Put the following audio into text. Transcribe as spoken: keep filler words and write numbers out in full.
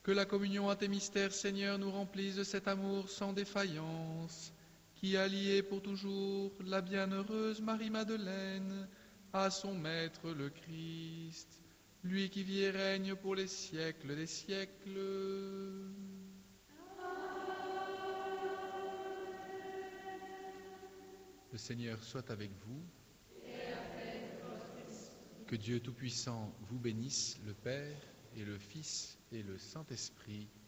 Que la communion à tes mystères, Seigneur, nous remplisse de cet amour sans défaillance, qui a lié pour toujours la bienheureuse Marie-Madeleine à son Maître le Christ, lui qui vit et règne pour les siècles des siècles. Le Seigneur soit avec vous. Que Dieu Tout-Puissant vous bénisse, le Père et le Fils et le Saint-Esprit.